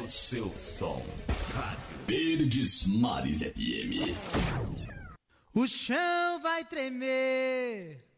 o seu som. Rádio Verdes Mares FM. O chão vai tremer